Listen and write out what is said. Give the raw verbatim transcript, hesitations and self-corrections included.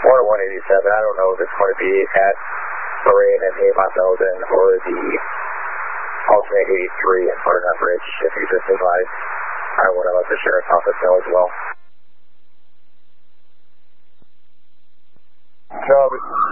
one oh one eighty-seven, I don't know if it's going to be at Lorraine and Avon Belden or the alternate eighty-three in Butternut Ridge. If you just advise, I want to let the sheriff's office know as well. Copy.